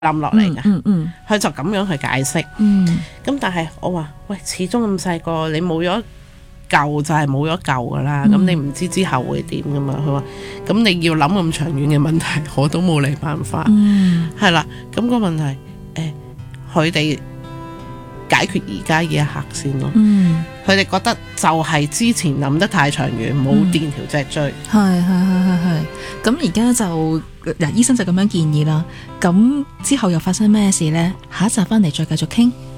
冧落嚟嘅。佢就咁樣去解釋。咁但係我話喂，始終咁細個，你冇咗舊就係冇咗舊噶啦。咁你唔知之後會點噶嘛？佢話咁你要諗咁長遠嘅問題，我都冇你辦法。係啦，咁個問題佢哋解決而家呢一刻先咯。佢哋覺得就係之前諗得太長遠，冇電條脊椎。 係。咁而家就嗱，醫生就咁樣建議啦。咁之後又發生咩事呢？下一集翻嚟再繼續傾。